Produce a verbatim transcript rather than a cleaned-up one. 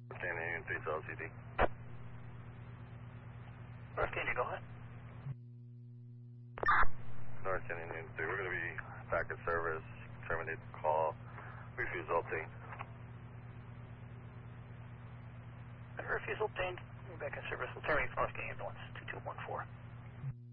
Canyon Union three to L C D. North Canyon, go ahead. North Canyon Union three, we're going to be back in service. Terminate the call. Refusal obtained. Refusal obtained. We're back in service. We'll terminate North Canyon ambulance two two one four.